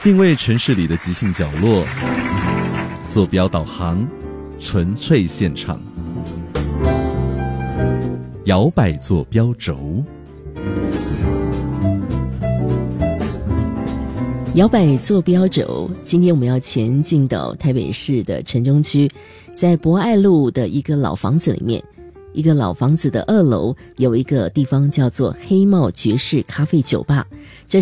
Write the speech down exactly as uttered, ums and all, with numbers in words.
定位城市里的即兴角落，坐标导航，纯粹现场，摇摆坐标轴。 摇摆坐标轴，今天我们要前进到台北市的城中区，在博爱路的一个老房子里面，一个老房子的二楼有一个地方叫做黑帽爵士咖啡酒吧。这